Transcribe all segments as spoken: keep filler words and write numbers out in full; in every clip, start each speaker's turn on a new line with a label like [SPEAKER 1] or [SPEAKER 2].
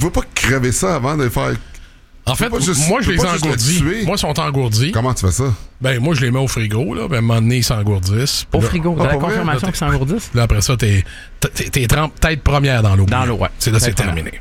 [SPEAKER 1] veux pas crever ça avant de faire...
[SPEAKER 2] En fait,
[SPEAKER 1] juste,
[SPEAKER 2] moi, je les engourdis. Moi, ils sont engourdis.
[SPEAKER 1] Comment tu fais ça?
[SPEAKER 2] Ben, moi, je les mets au frigo, là. Ben, à un moment donné, ils s'engourdissent.
[SPEAKER 3] Au
[SPEAKER 2] là,
[SPEAKER 3] frigo,
[SPEAKER 2] ah,
[SPEAKER 3] de la confirmation qu'ils s'engourdissent?
[SPEAKER 2] Là, après ça, t'es, t'es, t'es trempes tête première dans l'eau.
[SPEAKER 3] Dans l'eau, ouais.
[SPEAKER 2] C'est là, c'est terminé.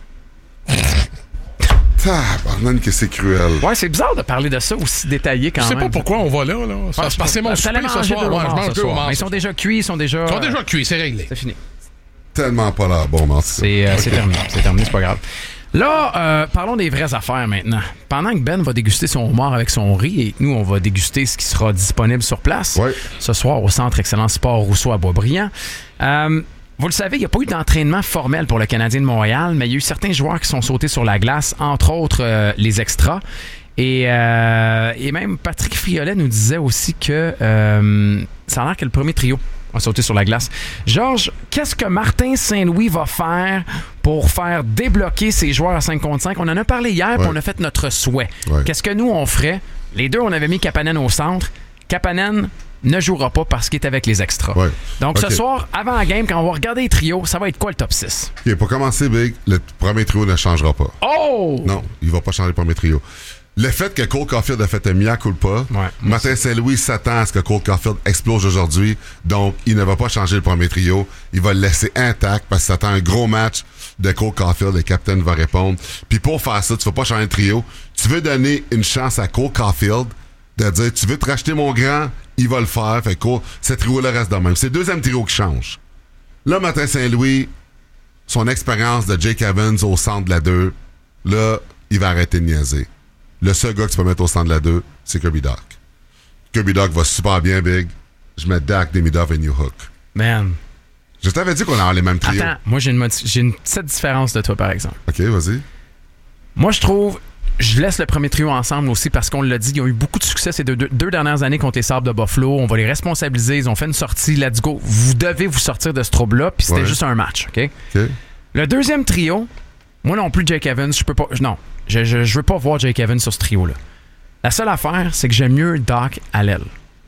[SPEAKER 1] Tabarnane que c'est cruel.
[SPEAKER 3] Ouais, c'est bizarre de parler de ça aussi détaillé quand même.
[SPEAKER 2] Je sais pas pourquoi on va là, là. C'est parce que c'est mon souper ce soir. Ouais, je mange deux au
[SPEAKER 3] Ils sont déjà cuits, ils sont déjà...
[SPEAKER 2] Ils sont déjà cuits, c'est réglé.
[SPEAKER 3] C'est fini.
[SPEAKER 1] Tellement pas l'air bon, non.
[SPEAKER 3] C'est, euh, okay. c'est terminé, c'est terminé, c'est pas grave. Là, euh, parlons des vraies affaires maintenant. Pendant que Ben va déguster son homard avec son riz et nous, on va déguster ce qui sera disponible sur place
[SPEAKER 1] ouais.
[SPEAKER 3] ce soir au Centre Excellence Sport Rousseau à Boisbriand. Euh, vous le savez, il n'y a pas eu d'entraînement formel pour le Canadien de Montréal, mais il y a eu certains joueurs qui sont sautés sur la glace, entre autres euh, les extras. Et, euh, et même Patrick Friolet nous disait aussi que euh, ça a l'air que le premier trio a sauté sur la glace. Georges, qu'est-ce que Martin Saint-Louis va faire pour faire débloquer ses joueurs à cinq contre cinq? On en a parlé hier, puis
[SPEAKER 1] ouais.
[SPEAKER 3] on a fait notre souhait.
[SPEAKER 1] Ouais.
[SPEAKER 3] Qu'est-ce que nous, on ferait? Les deux, on avait mis Kapanen au centre. Kapanen ne jouera pas parce qu'il est avec les extras.
[SPEAKER 1] Ouais.
[SPEAKER 3] Donc,
[SPEAKER 1] okay.
[SPEAKER 3] ce soir, avant la game, quand on va regarder les trios, ça va être quoi le top six?
[SPEAKER 1] OK, pour commencer, Big, le premier trio ne changera pas.
[SPEAKER 3] Oh!
[SPEAKER 1] Non, il va pas changer le premier trio. Le fait que Cole Caulfield a fait un mea culpa,
[SPEAKER 3] ouais,
[SPEAKER 1] Martin Saint-Louis s'attend à ce que Cole Caulfield explose aujourd'hui, donc il ne va pas changer le premier trio. Il va le laisser intact parce qu'il s'attend à un gros match de Cole Caulfield. Le capitaine va répondre. Puis pour faire ça, tu vas pas changer le trio. Tu veux donner une chance à Cole Caulfield de dire, tu veux te racheter mon grand, il va le faire. Fait que Cole, ce trio-là reste de même. C'est le deuxième trio qui change. Là, Martin Saint-Louis, son expérience de Jake Evans au centre de la deux, là, il va arrêter de niaiser. Le seul gars que tu peux mettre au centre de la deux, c'est Kirby Dach. Kirby Dach va super bien, Big. Je mets Dach, Demidov et New Hook.
[SPEAKER 3] Man.
[SPEAKER 1] Je t'avais dit qu'on allait les mêmes trios.
[SPEAKER 3] Attends, moi, j'ai une, j'ai une petite différence de toi, par exemple.
[SPEAKER 1] OK, vas-y.
[SPEAKER 3] Moi, je trouve... Je laisse le premier trio ensemble aussi parce qu'on l'a dit, ils ont eu beaucoup de succès ces deux, deux, deux dernières années contre les Sabres de Buffalo. On va les responsabiliser. Ils ont fait une sortie. Let's go. Vous devez vous sortir de ce trouble-là. Puis c'était ouais. juste un match. OK?
[SPEAKER 1] OK.
[SPEAKER 3] Le deuxième trio, moi non plus, Jake Evans, je peux pas... Non. Je, je, je veux pas voir Jake Evans sur ce trio-là. La seule affaire, c'est que j'aime mieux Dach à l'aile.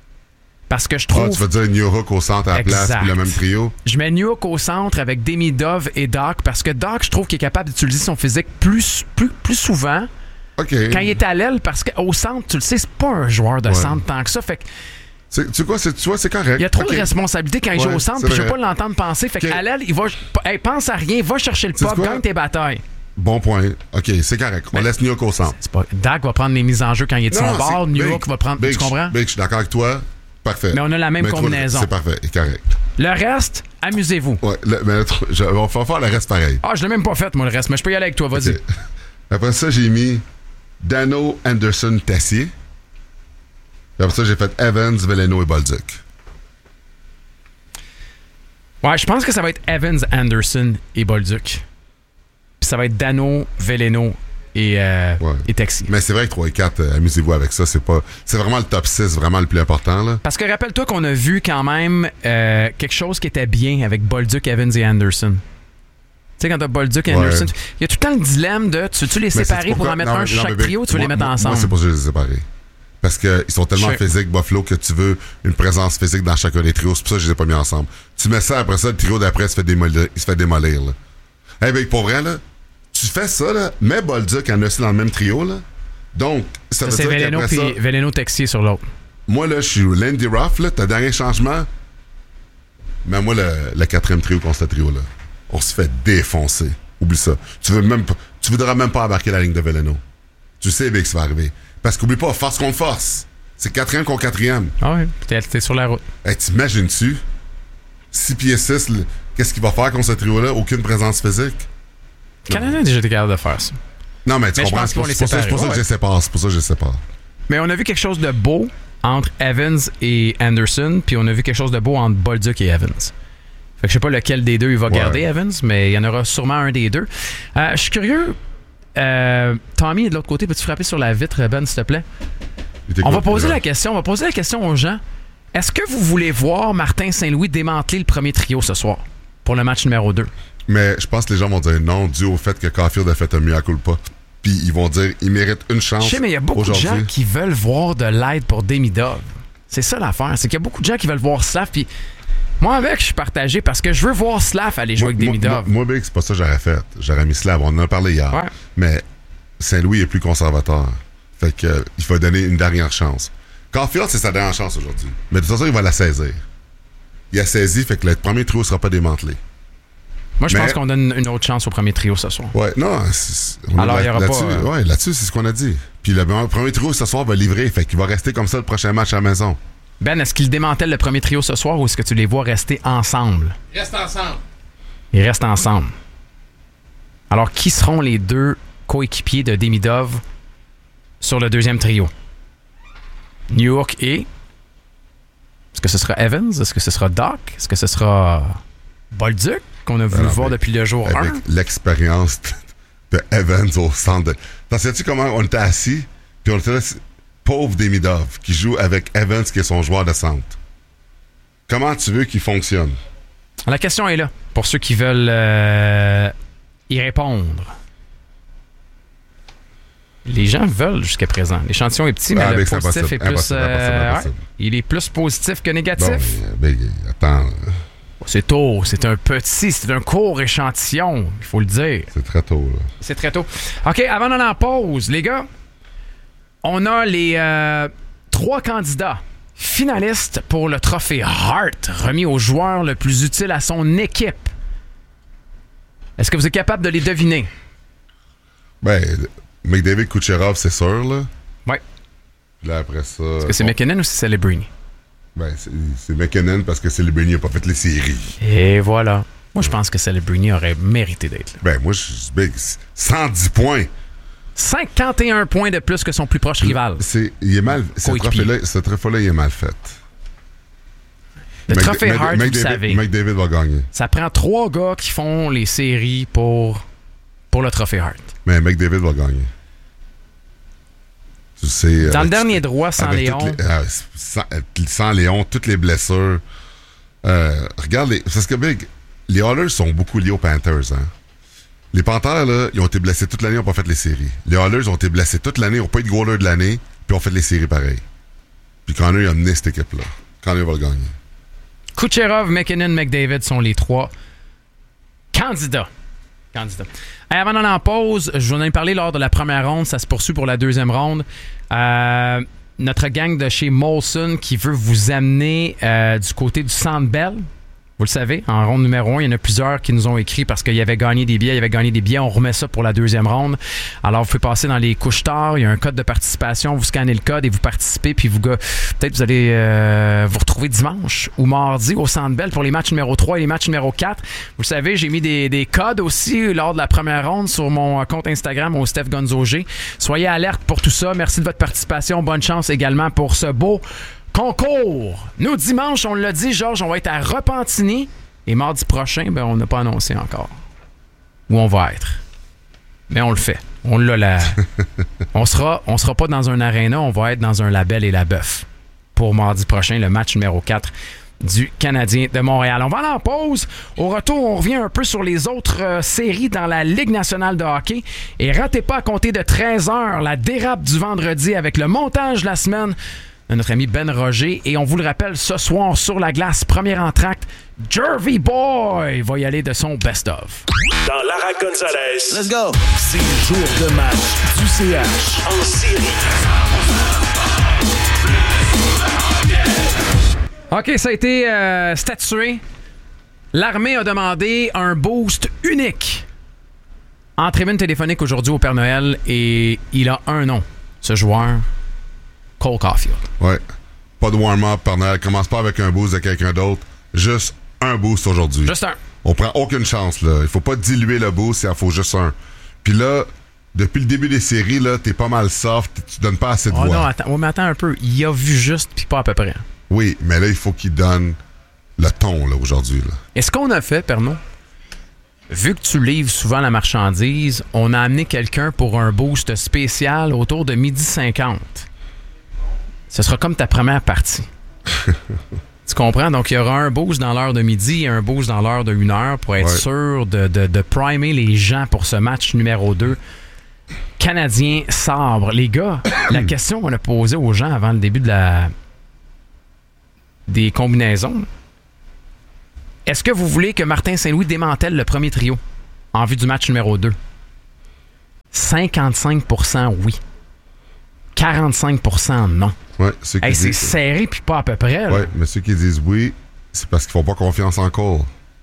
[SPEAKER 3] Parce que je trouve...
[SPEAKER 1] Ah, tu veux dire New Hook au centre à la place puis le même trio?
[SPEAKER 3] Je mets New Hook au centre avec Demidov et Dach parce que Dach, je trouve qu'il est capable d'utiliser son physique plus, plus, plus souvent
[SPEAKER 1] okay.
[SPEAKER 3] quand il est à l'aile parce qu'au centre, tu le sais, c'est pas un joueur de ouais. centre tant que ça. Fait que
[SPEAKER 1] c'est, tu sais quoi, c'est, tu vois, c'est correct.
[SPEAKER 3] Il y a trop
[SPEAKER 1] okay.
[SPEAKER 3] de responsabilités quand il
[SPEAKER 1] ouais,
[SPEAKER 3] joue au centre, puis je veux pas l'entendre penser. Fait okay. qu'à l'aile, il va... Hey, pense à rien, va chercher le puck, gagne tes batailles.
[SPEAKER 1] Bon point. OK, c'est correct. On mais laisse New York au centre.
[SPEAKER 3] C'est pas... Dach va prendre les mises en jeu quand il est de son bord. New York va prendre...
[SPEAKER 1] Big,
[SPEAKER 3] tu comprends?
[SPEAKER 1] Big, je suis d'accord avec toi. Parfait.
[SPEAKER 3] Mais on a la même mais combinaison.
[SPEAKER 1] C'est parfait. C'est correct.
[SPEAKER 3] Le reste, amusez-vous.
[SPEAKER 1] Ouais, le, mais je, on va faire le reste pareil.
[SPEAKER 3] Ah, je l'ai même pas fait, moi, le reste. Mais je peux y aller avec toi. Vas-y. Okay.
[SPEAKER 1] Après ça, j'ai mis Dano, Anderson, Tessier. Puis après ça, j'ai fait Evans, Veleno et Bolduc.
[SPEAKER 3] Ouais, je pense que ça va être Evans, Anderson et Bolduc. Puis ça va être Dano, Veleno et, euh,
[SPEAKER 1] ouais.
[SPEAKER 3] et Texier.
[SPEAKER 1] Mais c'est vrai que trois et quatre, euh, amusez-vous avec ça. C'est pas, c'est vraiment le top six, vraiment le plus important. Là.
[SPEAKER 3] Parce que rappelle-toi qu'on a vu quand même euh, quelque chose qui était bien avec Bolduc, Evans et Anderson. Tu sais, quand t'as Bolduc et ouais. Anderson, il y a tout le temps le dilemme de tu veux-tu les séparer pour en mettre non, un sur chaque trio ou tu veux moi, les mettre
[SPEAKER 1] moi,
[SPEAKER 3] ensemble?
[SPEAKER 1] Moi, c'est pour ça que je les ai séparés. Parce qu'ils sont tellement je... physiques, Buffalo, que tu veux une présence physique dans chacun des trios. C'est pour ça que je les ai pas mis ensemble. Tu mets ça, après ça, le trio d'après se fait démolir. Il se fait démolir. Là. Hey, ben, pour vrai, là, tu fais ça, là, mets Bolduc et Anderson dans le même trio. Là. Donc, ça, ça veut
[SPEAKER 3] c'est
[SPEAKER 1] dire
[SPEAKER 3] Veleno
[SPEAKER 1] qu'après ça...
[SPEAKER 3] puis Veleno Texier sur l'autre.
[SPEAKER 1] Moi, là, je suis Lindy Ruff, là, t'as dernier changement. Mais moi, le, le quatrième trio contre ce trio-là, on se fait défoncer. Oublie ça. Tu veux même pas, tu voudras même pas embarquer la ligne de Veleno. Tu sais bien que ça va arriver. Parce qu'oublie pas, force contre force. C'est quatrième contre quatrième.
[SPEAKER 3] Ah oui, t'es, t'es sur la route.
[SPEAKER 1] Hey, t'imagines-tu? six pieds six, le, qu'est-ce qu'il va faire contre ce trio-là? Aucune présence physique.
[SPEAKER 3] Le Canadien a déjà été capable de faire ça.
[SPEAKER 1] Non, mais tu mais comprends, c'est pour, pour, ça, c'est pour ça que je les sépare. C'est pour ça que je les sépare.
[SPEAKER 3] Mais on a vu quelque chose de beau entre Evans et Anderson, puis on a vu quelque chose de beau entre Bolduc et Evans. Fait que je sais pas lequel des deux il va ouais. garder, Evans, mais il y en aura sûrement un des deux. Euh, je suis curieux... Euh, Tommy est de l'autre côté, peux-tu frapper sur la vitre, Ben, s'il te plaît? On va poser la question, on va poser la question aux gens. Est-ce que vous voulez voir Martin Saint-Louis démanteler le premier trio ce soir pour le match numéro deux?
[SPEAKER 1] Mais je pense que les gens vont dire non, dû au fait que Caulfield a fait un mea culpa. Puis ils vont dire il mérite une chance.
[SPEAKER 3] Je sais, mais il y a beaucoup
[SPEAKER 1] aujourd'hui.
[SPEAKER 3] de gens qui veulent voir de l'aide pour Demidov. C'est ça l'affaire, c'est qu'il y a beaucoup de gens qui veulent voir Slav. Puis Moi, avec, je suis partagé parce que je veux voir Slav aller jouer
[SPEAKER 1] moi,
[SPEAKER 3] avec Demidov.
[SPEAKER 1] Moi, moi, Big, c'est pas ça que j'aurais fait. J'aurais mis Slav. On en a parlé hier.
[SPEAKER 3] Ouais.
[SPEAKER 1] Mais Saint-Louis est plus conservateur. Fait que euh, il faut donner une dernière chance. Caulfield, c'est sa dernière chance aujourd'hui. Mais de toute façon, il va la saisir. Il a saisi, fait que le premier trio ne sera pas démantelé.
[SPEAKER 3] Moi, je
[SPEAKER 1] mais...
[SPEAKER 3] pense qu'on donne une autre chance au premier trio ce soir.
[SPEAKER 1] Ouais, non. C'est, on
[SPEAKER 3] Alors, il y aura
[SPEAKER 1] là-dessus,
[SPEAKER 3] pas... Euh...
[SPEAKER 1] Ouais, là-dessus, c'est ce qu'on a dit. Puis le premier trio ce soir va livrer. Fait qu'il va rester comme ça le prochain match à la maison.
[SPEAKER 3] Ben, est-ce qu'il démantèle le premier trio ce soir ou est-ce que tu les vois rester ensemble?
[SPEAKER 2] Ils restent ensemble.
[SPEAKER 3] Ils restent ensemble. Alors, qui seront les deux coéquipiers de Demidov sur le deuxième trio? New York et... Est-ce que ce sera Evans? Est-ce que ce sera Doc? Est-ce que ce sera Bolduc, qu'on a voulu
[SPEAKER 1] Alors,
[SPEAKER 3] voir
[SPEAKER 1] avec,
[SPEAKER 3] depuis le jour un?
[SPEAKER 1] Avec l'expérience de Evans au centre de... T'en sais-tu comment on était assis? Puis on était là... Pauvre Demidov, qui joue avec Evans, qui est son joueur de centre. Comment tu veux qu'il fonctionne?
[SPEAKER 3] La question est là, pour ceux qui veulent euh, y répondre. Les gens veulent jusqu'à présent. L'échantillon est petit, mais
[SPEAKER 1] ah,
[SPEAKER 3] le
[SPEAKER 1] positif
[SPEAKER 3] positif est plus...
[SPEAKER 1] Impossible, impossible,
[SPEAKER 3] euh,
[SPEAKER 1] impossible.
[SPEAKER 3] Ouais, il est plus positif que négatif.
[SPEAKER 1] Bon, mais, mais, attends...
[SPEAKER 3] C'est tôt, c'est un petit, c'est un court échantillon, il faut le dire.
[SPEAKER 1] C'est très tôt, là. C'est
[SPEAKER 3] très tôt. OK, avant d'aller en pause, les gars... On a les euh, trois candidats finalistes pour le trophée Hart, remis au joueur le plus utile à son équipe. Est-ce que vous êtes capable de les deviner?
[SPEAKER 1] Ben, McDavid Kucherov, c'est sûr, là.
[SPEAKER 3] Oui.
[SPEAKER 1] Là, après ça...
[SPEAKER 3] Est-ce que c'est bon. McKinnon ou c'est Celebrini?
[SPEAKER 1] Ben, c'est, c'est McKinnon parce que Celebrini n'a pas fait les séries.
[SPEAKER 3] Et voilà. Moi, je pense que Celebrini aurait mérité d'être là.
[SPEAKER 1] Ben, moi, je ben, cent dix points.
[SPEAKER 3] cinquante et un points de plus que son plus proche rival.
[SPEAKER 1] C'est, il est mal, ce trophée-là, ce trophée-là, il est mal fait.
[SPEAKER 3] Le
[SPEAKER 1] Mc,
[SPEAKER 3] trophée
[SPEAKER 1] Mc,
[SPEAKER 3] Hart,
[SPEAKER 1] Mc,
[SPEAKER 3] vous savez.
[SPEAKER 1] McDavid va gagner.
[SPEAKER 3] Ça prend trois gars qui font les séries pour, pour le trophée Hart.
[SPEAKER 1] Mais McDavid va gagner. Tu sais,
[SPEAKER 3] dans le dernier droit, sans Léon.
[SPEAKER 1] Les, euh, sans, sans Léon, toutes les blessures. Euh, regarde, les, parce que Big, les Oilers sont beaucoup liés aux Panthers, hein. Les Panthers, là, ils ont été blessés toute l'année, ils n'ont pas fait les séries. Les Oilers ont été blessés toute l'année, ils n'ont pas eu de goaler de l'année, puis ont fait les séries pareil. Puis Connor a mené cette équipe-là. Connor va le gagner.
[SPEAKER 3] Kucherov, McKinnon, McDavid sont les trois candidats. Candidats. Et avant d'aller en pause, je vous en ai parlé lors de la première ronde, ça se poursuit pour la deuxième ronde. Euh, notre gang de chez Molson qui veut vous amener euh, du côté du Centre Bell. Vous le savez, en ronde numéro un, il y en a plusieurs qui nous ont écrit parce qu'il y avait gagné des billets, il y avait gagné des billets. On remet ça pour la deuxième ronde. Alors, vous pouvez passer dans les couches tard. Il y a un code de participation. Vous scannez le code et vous participez. Puis, vous, peut-être vous allez euh, vous retrouver dimanche ou mardi au Centre Bell pour les matchs numéro trois et les matchs numéro quatre. Vous le savez, j'ai mis des, des codes aussi lors de la première ronde sur mon compte Instagram au Steph Gonzo G. Soyez alerte pour tout ça. Merci de votre participation. Bonne chance également pour ce beau concours. Nous, dimanche, on l'a dit, Georges, on va être à Repentigny. Et mardi prochain, ben, on n'a pas annoncé encore où on va être. Mais on le fait. On l'a là. on sera, on sera pas dans un aréna, on va être dans un Label et la Bœuf pour mardi prochain, le match numéro quatre du Canadien de Montréal. On va aller en pause. Au retour, on revient un peu sur les autres euh, séries dans la Ligue nationale de hockey. Et ratez pas à compter de treize heures la dérape du vendredi avec le montage de la semaine de notre ami Ben Roger. Et on vous le rappelle, ce soir, sur la glace, premier entracte, Jervy Boy va y aller de son best-of.
[SPEAKER 4] Dans Lara Gonzalez.
[SPEAKER 5] Let's go!
[SPEAKER 4] C'est le jour de match du C H en série.
[SPEAKER 3] OK, ça a été euh, statué. L'armée a demandé un boost unique en tribune téléphonique aujourd'hui au Père Noël et il a un nom, ce joueur, Cole Caulfield.
[SPEAKER 1] Ouais. Pas de warm-up, Père Noël. Commence pas avec un boost de quelqu'un d'autre. Juste un boost aujourd'hui.
[SPEAKER 3] Juste un.
[SPEAKER 1] On prend aucune chance, là. Il faut pas diluer le boost, il en faut juste un. Puis là, depuis le début des séries, là, t'es pas mal soft, tu donnes pas assez de
[SPEAKER 3] oh
[SPEAKER 1] voix.
[SPEAKER 3] Non, attends, ouais, mais attends un peu. Il a vu juste, puis pas à peu près.
[SPEAKER 1] Oui, mais là, il faut qu'il donne le ton, là, aujourd'hui, là.
[SPEAKER 3] Est-ce qu'on a fait, Pernod? Vu que tu livres souvent la marchandise, on a amené quelqu'un pour un boost spécial autour de midi cinquante. Ce sera comme ta première partie. Tu comprends? Donc, il y aura un boost dans l'heure de midi et un boost dans l'heure de une heure pour être ouais. sûr de, de, de primer les gens pour ce match numéro deux. Canadien Sabre. Les gars, la question qu'on a posée aux gens avant le début de la des combinaisons, Est-ce que vous voulez que Martin Saint-Louis démantèle le premier trio en vue du match numéro deux? cinquante-cinq pour cent oui. quarante-cinq pour cent non.
[SPEAKER 1] Ouais, ceux qui
[SPEAKER 3] hey,
[SPEAKER 1] disent...
[SPEAKER 3] C'est serré puis pas à peu près.
[SPEAKER 1] Oui, mais ceux qui disent oui, c'est parce qu'ils font pas confiance en Cole.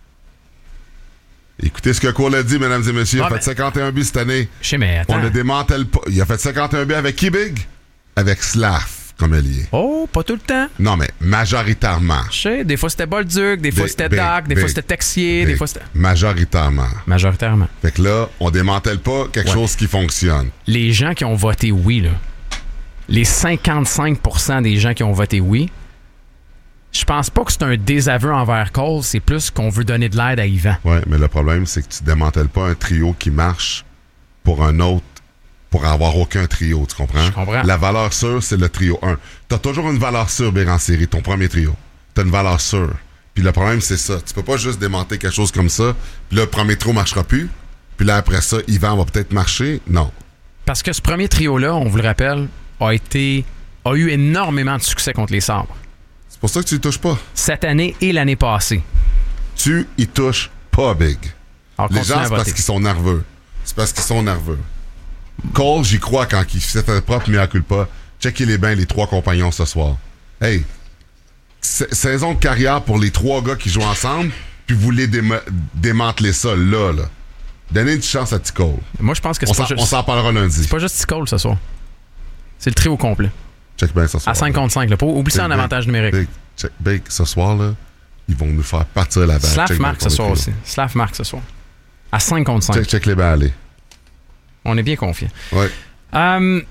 [SPEAKER 1] Écoutez ce que Cole a dit, mesdames et messieurs. Il a fait cinquante et un buts cette année.
[SPEAKER 3] Je sais, mais attends.
[SPEAKER 1] On ne démantèle pas. Il a fait cinquante et un buts avec qui, Big? Avec Slav, comme allié.
[SPEAKER 3] Oh, pas tout le temps.
[SPEAKER 1] Non, mais majoritairement.
[SPEAKER 3] Je sais, des fois c'était Bolduc, des fois
[SPEAKER 1] Big,
[SPEAKER 3] c'était
[SPEAKER 1] big,
[SPEAKER 3] Doc, des
[SPEAKER 1] big,
[SPEAKER 3] fois c'était Texier,
[SPEAKER 1] big.
[SPEAKER 3] des fois c'était...
[SPEAKER 1] Majoritairement.
[SPEAKER 3] Majoritairement.
[SPEAKER 1] Fait que là, on démantèle pas quelque ouais. chose qui fonctionne.
[SPEAKER 3] Les gens qui ont voté oui, là, les cinquante-cinq pour cent des gens qui ont voté oui, je pense pas que c'est un désaveu envers Cole, c'est plus qu'on veut donner de l'aide à Yvan.
[SPEAKER 1] Oui, mais le problème, c'est que tu démantèles pas un trio qui marche pour un autre, pour avoir aucun trio, tu comprends?
[SPEAKER 3] Je comprends.
[SPEAKER 1] La valeur sûre, c'est le trio un. T'as toujours une valeur sûre, Big, en série, ton premier trio. T'as une valeur sûre. Puis le problème, c'est ça. Tu peux pas juste démanteler quelque chose comme ça, puis là, le premier trio marchera plus, puis là, après ça, Yvan va peut-être marcher. Non.
[SPEAKER 3] Parce que ce premier trio-là, on vous le rappelle, a été a eu énormément de succès contre les Sabres.
[SPEAKER 1] C'est pour ça que tu y touches pas.
[SPEAKER 3] Cette année et l'année passée.
[SPEAKER 1] Tu y touches pas, Big.
[SPEAKER 3] Alors,
[SPEAKER 1] les gens, c'est parce qu'ils sont nerveux. C'est parce qu'ils sont nerveux. Cole, j'y crois quand il fait sa propre mea culpa. Checkez les bains, les trois compagnons ce soir. Hey, saison de carrière pour les trois gars qui jouent ensemble, puis vous voulez déma- démanteler ça là, là. Donnez une chance à T. Cole.
[SPEAKER 3] Moi, je pense que c'est
[SPEAKER 1] on
[SPEAKER 3] pas
[SPEAKER 1] s'en,
[SPEAKER 3] juste...
[SPEAKER 1] On s'en parlera lundi.
[SPEAKER 3] C'est pas juste T. Cole ce soir. C'est le trio complet.
[SPEAKER 1] Check bien ce soir.
[SPEAKER 3] À cinq contre cinq, là. Pas oublie ça en avantage numérique.
[SPEAKER 1] Big, check, Big, ce soir, là, ils vont nous faire partir la balle.
[SPEAKER 3] Slav marque ce soir trio. Aussi. Slav marque ce soir. À cinq contre cinq.
[SPEAKER 1] Check, check les balles, allez.
[SPEAKER 3] On est bien confiants.
[SPEAKER 1] Ouais.
[SPEAKER 3] Um,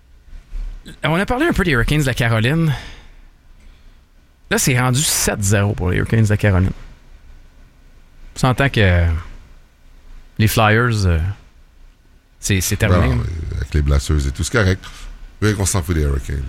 [SPEAKER 3] on a parlé un peu des Hurricanes de la Caroline. Là, c'est rendu sept zéro pour les Hurricanes de la Caroline. On s'entend que les Flyers, euh, c'est, c'est terminé.
[SPEAKER 1] Non, avec les blessures et tout, c'est correct. Oui, qu'on s'en fout des Hurricanes.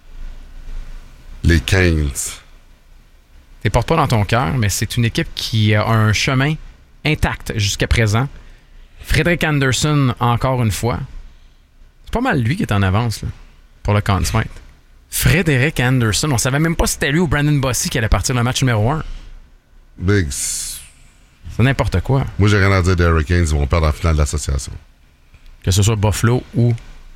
[SPEAKER 1] Les Canes.
[SPEAKER 3] Tu les portes pas dans ton cœur, mais c'est une équipe qui a un chemin intact jusqu'à présent. Frederik Andersen, encore une fois. C'est pas mal lui qui est en avance là, pour le Conn Smythe. Frederik Andersen, on savait même pas si c'était lui ou Brandon Bossy qui allait partir le match numéro un.
[SPEAKER 1] Big.
[SPEAKER 3] C'est n'importe quoi.
[SPEAKER 1] Moi, j'ai rien à dire des Hurricanes, ils vont perdre en finale de l'association.
[SPEAKER 3] Que ce soit Buffalo ou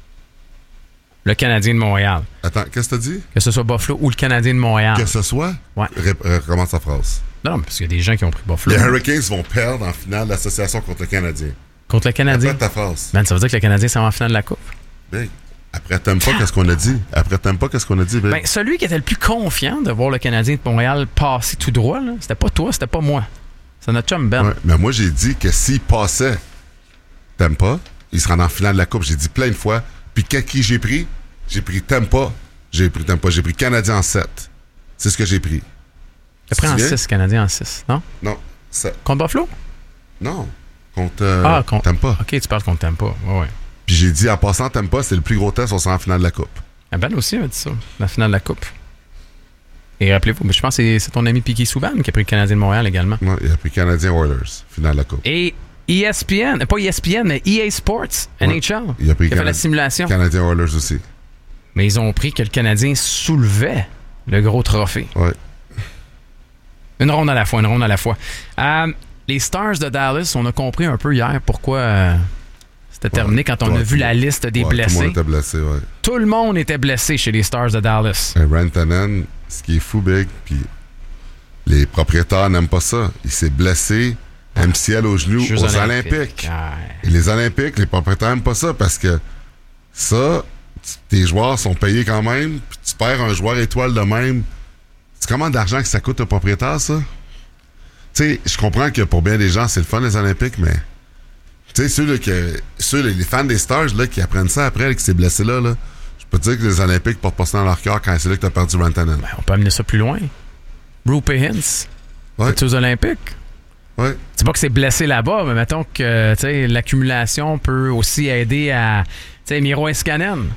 [SPEAKER 3] le Canadien de Montréal.
[SPEAKER 1] Attends, qu'est-ce que t'as dit?
[SPEAKER 3] Que ce soit Buffalo ou le Canadien de Montréal.
[SPEAKER 1] Que ce soit?
[SPEAKER 3] Ouais.
[SPEAKER 1] Ré- recommence ta phrase.
[SPEAKER 3] Non, non, parce qu'il y a des gens qui ont pris Buffalo.
[SPEAKER 1] Les Hurricanes vont perdre en finale de l'association contre le Canadien.
[SPEAKER 3] Contre le Canadien?
[SPEAKER 1] Après ta phrase.
[SPEAKER 3] Ben, ça veut dire que le Canadien s'en va en finale de la Coupe.
[SPEAKER 1] Big. Après, t'aimes pas qu'est-ce qu'on a dit? Après, t'aimes pas qu'est-ce qu'on a dit, Big?
[SPEAKER 3] Ben, celui qui était le plus confiant de voir le Canadien de Montréal passer tout droit, là, c'était pas toi, c'était pas moi. C'est notre chum Ben.
[SPEAKER 1] Ouais, mais moi, j'ai dit que s'il passait, t'aimes pas, il se rendait en finale de la Coupe. J'ai dit plein de fois. Puis, qui j'ai pris? J'ai pris t'aimes pas. J'ai pris t'aimes pas. J'ai pris Canadien en sept. C'est ce que j'ai pris.
[SPEAKER 3] T'as pris en six, Canadien en six, non?
[SPEAKER 1] Non. sept.
[SPEAKER 3] Contre Buffalo?
[SPEAKER 1] Non. Contre. Euh,
[SPEAKER 3] ah, contre.
[SPEAKER 1] T'aimes pas.
[SPEAKER 3] Ok, tu parles contre t'aimes pas. Ouais, ouais.
[SPEAKER 1] Puis j'ai dit, en passant, t'aimes pas, c'est le plus gros test, on sera en finale de la Coupe.
[SPEAKER 3] Ah, Ben aussi a dit ça, la finale de la Coupe. Et rappelez-vous, mais je pense que c'est, c'est ton ami Piquet Souban qui a pris le Canadien de Montréal également.
[SPEAKER 1] Ouais, il a pris Canadien Oilers, finale de la Coupe.
[SPEAKER 3] Et E S P N, pas E S P N, mais E A Sports, N H L,
[SPEAKER 1] ouais, il a pris
[SPEAKER 3] qui a fait la simulation.
[SPEAKER 1] Canadien Oilers aussi.
[SPEAKER 3] Mais ils ont pris que le Canadien soulevait le gros trophée.
[SPEAKER 1] Ouais.
[SPEAKER 3] Une ronde à la fois, une ronde à la fois. Euh, les Stars de Dallas, on a compris un peu hier pourquoi euh, c'était terminé ouais, quand on ouais, a vu la liste des
[SPEAKER 1] ouais,
[SPEAKER 3] blessés.
[SPEAKER 1] Tout le monde était blessé, ouais.
[SPEAKER 3] Tout le monde était blessé chez les Stars de Dallas.
[SPEAKER 1] Et Rantanen, ce qui est fou, Big, puis les propriétaires n'aiment pas ça. Il s'est blessé, M C L au genou,
[SPEAKER 3] Jeux
[SPEAKER 1] aux
[SPEAKER 3] Olympiques.
[SPEAKER 1] Olympiques. Et les Olympiques, les propriétaires n'aiment pas ça parce que ça, tes joueurs sont payés quand même, puis tu perds un joueur étoile de même. C'est comment d'argent que ça coûte au propriétaire, ça? Tu sais, je comprends que pour bien des gens, c'est le fun, les Olympiques, mais tu sais, ceux, là, que, ceux les fans des Stars là, qui apprennent ça après, là, qui s'est blessé là, là, je peux te dire que les Olympiques portent pas ça dans leur cœur quand c'est là que t'as perdu Rantanen.
[SPEAKER 3] Ben, on peut amener ça plus loin. Roope Hintz,
[SPEAKER 1] ouais.
[SPEAKER 3] es-tu aux Olympiques?
[SPEAKER 1] Ouais.
[SPEAKER 3] C'est pas que c'est blessé là-bas, mais mettons que tu sais, l'accumulation peut aussi aider à. Tu sais, Miro Heiskanen.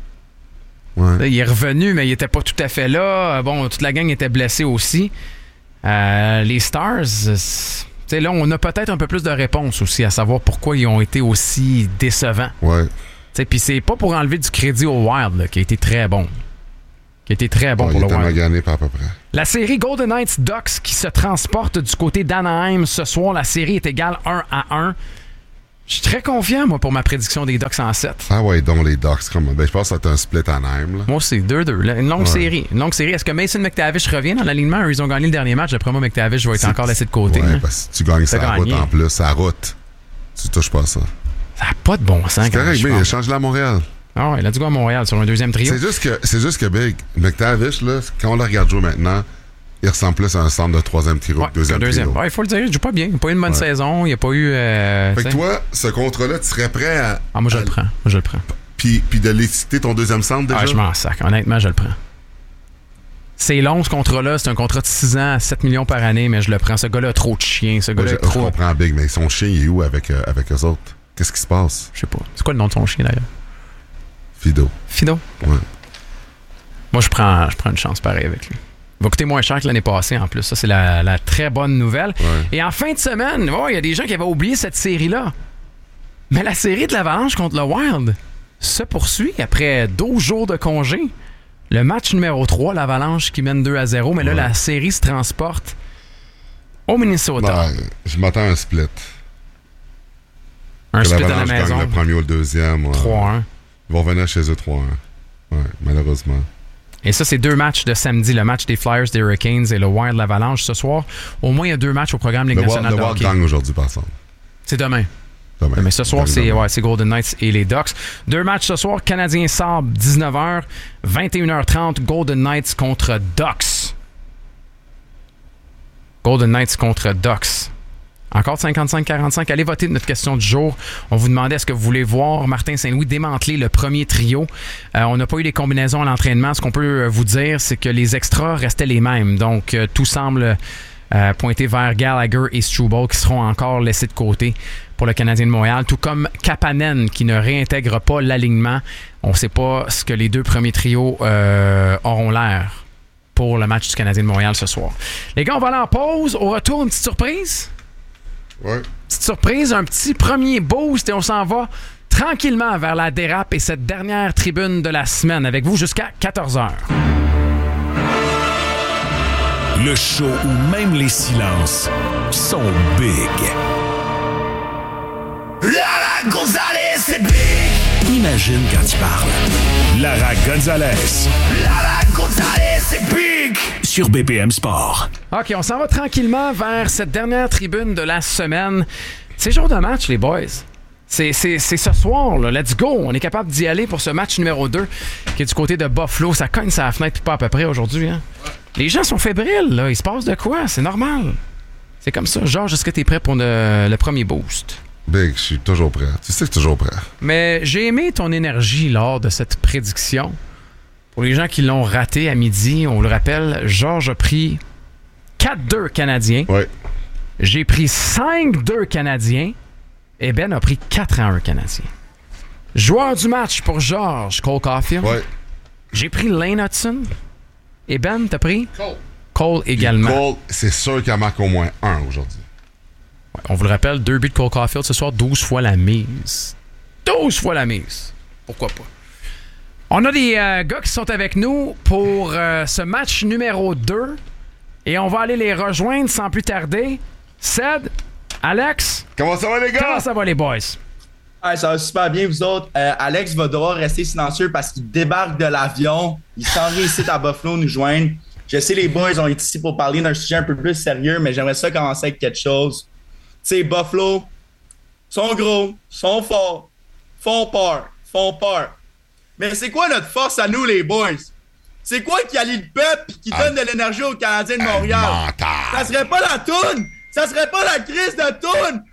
[SPEAKER 1] Ouais.
[SPEAKER 3] Il est revenu, mais il était pas tout à fait là. Bon, toute la gang était blessée aussi. Euh, les Stars, t'sais, là, on a peut-être un peu plus de réponses aussi à savoir pourquoi ils ont été aussi décevants.
[SPEAKER 1] Ouais.
[SPEAKER 3] Puis c'est pas pour enlever du crédit au Wild, là, qui a été très bon. qui a été très bon
[SPEAKER 1] oh,
[SPEAKER 3] pour
[SPEAKER 1] il
[SPEAKER 3] le
[SPEAKER 1] était
[SPEAKER 3] Wild.
[SPEAKER 1] magané par à peu près.
[SPEAKER 3] La série Golden Knights Ducks qui se transporte du côté d'Anaheim ce soir. La série est égale un à un. Je suis très confiant, moi, pour ma prédiction des Ducks en sept.
[SPEAKER 1] Ah ouais, donc les Ducks, comment? Ben, je pense que c'est un split à Anaheim. Là.
[SPEAKER 3] Moi, c'est deux deux. Une longue ouais. série. Une longue série. Est-ce que Mason McTavish revient dans l'alignement? Ils ont gagné le dernier match. D'après moi, McTavish va être c'est... encore laissé de côté.
[SPEAKER 1] Ouais,
[SPEAKER 3] hein?
[SPEAKER 1] parce que tu gagnes sa route en plus. Sa route. Tu touches pas ça.
[SPEAKER 3] Ça n'a pas de bon sens.
[SPEAKER 1] C'est correct, mais il change là à Montréal.
[SPEAKER 3] Ah ouais, il a dû go à Montréal sur un deuxième trio.
[SPEAKER 1] C'est juste que, c'est juste que Big, McTavish, là, quand on le regarde jouer maintenant, il ressemble plus à un centre de troisième trio
[SPEAKER 3] ouais,
[SPEAKER 1] que deuxième, deuxième trio.
[SPEAKER 3] Ouais, il faut le dire, il joue pas bien. Il n'a pas eu une bonne ouais. saison. Il n'a pas eu... Euh,
[SPEAKER 1] fait que toi, ce contrat-là, tu serais prêt à...
[SPEAKER 3] Ah, moi, je
[SPEAKER 1] à,
[SPEAKER 3] le prends. Moi, je le prends.
[SPEAKER 1] Puis, puis de l'éciter ton deuxième centre, déjà?
[SPEAKER 3] Ah, je m'en sac. Honnêtement, je le prends. C'est long, ce contrat-là. C'est un contrat de six ans à sept millions par année, mais je le prends. Ce gars-là a trop de chiens. Ce gars-là
[SPEAKER 1] ouais,
[SPEAKER 3] je, trop...
[SPEAKER 1] je comprends, Big, mais son chien, il est où avec, euh, avec eux autres? Qu'est-ce qui se passe?
[SPEAKER 3] Je sais pas. C'est quoi le nom de son chien, d'ailleurs?
[SPEAKER 1] Fido.
[SPEAKER 3] Fido?
[SPEAKER 1] Ouais.
[SPEAKER 3] Moi, je prends, je prends une chance pareille avec lui. Il va coûter moins cher que l'année passée, en plus. Ça, c'est la, la très bonne nouvelle. Ouais. Et en fin de semaine, il oh, y a des gens qui avaient oublié cette série-là. Mais la série de l'Avalanche contre le Wild se poursuit après douze jours de congé. Le match numéro trois, l'Avalanche qui mène deux à zéro. Mais là, ouais. la série se transporte au Minnesota.
[SPEAKER 1] Ouais, je m'attends à un split.
[SPEAKER 3] Un
[SPEAKER 1] que
[SPEAKER 3] split à la maison.
[SPEAKER 1] Gagne le premier ou le deuxième. Ouais.
[SPEAKER 3] trois un.
[SPEAKER 1] Ils vont revenir chez eux trois un. Ouais, malheureusement.
[SPEAKER 3] Et ça, c'est deux matchs de samedi. Le match des Flyers, des Hurricanes et le Wild, l'Avalanche ce soir. Au moins, il y a deux matchs au programme Ligue
[SPEAKER 1] le
[SPEAKER 3] nationale
[SPEAKER 1] Wild,
[SPEAKER 3] de hockey.
[SPEAKER 1] Le Wild gagne aujourd'hui, par exemple.
[SPEAKER 3] C'est demain.
[SPEAKER 1] Demain.
[SPEAKER 3] Mais ce soir, c'est, ouais, c'est Golden Knights et les Ducks. Deux matchs ce soir. Canadiens Sabres, dix-neuf heures. vingt et une heures trente, Golden Knights contre Ducks. Golden Knights contre Ducks. Encore cinquante-cinq quarante-cinq. Allez voter de notre question du jour. On vous demandait est-ce que vous voulez voir Martin Saint-Louis démanteler le premier trio. Euh, on n'a pas eu les combinaisons à l'entraînement. Ce qu'on peut vous dire, c'est que les extras restaient les mêmes. Donc, euh, tout semble euh, pointer vers Gallagher et Struble qui seront encore laissés de côté pour le Canadien de Montréal. Tout comme Kapanen qui ne réintègre pas l'alignement. On ne sait pas ce que les deux premiers trios euh, auront l'air pour le match du Canadien de Montréal ce soir. Les gars, on va aller en pause. Au retour, une petite surprise.
[SPEAKER 1] Ouais.
[SPEAKER 3] Petite surprise, un petit premier boost et on s'en va tranquillement vers la dérape et cette dernière tribune de la semaine avec vous jusqu'à quatorze heures.
[SPEAKER 4] Le show où même les silences sont big. Lara Gonzalez, c'est big! Imagine quand il parle. Lara Gonzalez. Lara Gonzalez, c'est big! Sur B P M Sport.
[SPEAKER 3] OK, on s'en va tranquillement vers cette dernière tribune de la semaine. C'est jour de match, les boys. C'est, c'est, c'est ce soir, là. Let's go! On est capable d'y aller pour ce match numéro deux qui est du côté de Buffalo. Ça cogne sa fenêtre puis pas à peu près aujourd'hui. Hein? Les gens sont fébriles, là. Il se passe de quoi? C'est normal. C'est comme ça. Georges, est-ce que t'es prêt pour le, le premier boost?
[SPEAKER 1] Big, je suis toujours prêt. Tu sais que je suis toujours prêt.
[SPEAKER 3] Mais j'ai aimé ton énergie lors de cette prédiction. Pour les gens qui l'ont raté à midi, on le rappelle, Georges a pris quatre deux Canadiens.
[SPEAKER 1] Ouais.
[SPEAKER 3] J'ai pris cinq deux Canadiens. Et Ben a pris quatre à un Canadiens. Joueur du match pour Georges, Cole Caulfield.
[SPEAKER 1] Ouais.
[SPEAKER 3] J'ai pris Lane Hudson. Et Ben, t'as pris?
[SPEAKER 1] Cole.
[SPEAKER 3] Cole également.
[SPEAKER 1] Et Cole, c'est sûr qu'il en marque au moins un aujourd'hui.
[SPEAKER 3] Ouais, on vous le rappelle, deux buts de Cole Caulfield ce soir, douze fois la mise. douze fois la mise. Pourquoi pas? On a des euh, gars qui sont avec nous pour euh, ce match numéro deux. Et on va aller les rejoindre sans plus tarder. Ced, Alex.
[SPEAKER 1] Comment ça va, les gars?
[SPEAKER 3] Comment ça va, les boys?
[SPEAKER 5] Ouais, ça va super bien, vous autres. Euh, Alex va devoir rester silencieux parce qu'il débarque de l'avion. Il s'en vient ici à Buffalo nous joindre. Je sais, les boys ont été ici pour parler d'un sujet un peu plus sérieux, mais j'aimerais ça commencer avec quelque chose. Tu sais, Buffalo, sont gros, sont forts, font peur, font peur. Mais c'est quoi notre force à nous, les boys? C'est quoi qui allie le peuple et qui donne de l'énergie aux Canadiens de Montréal? Ça serait pas la toune! Ça serait pas la crise de toune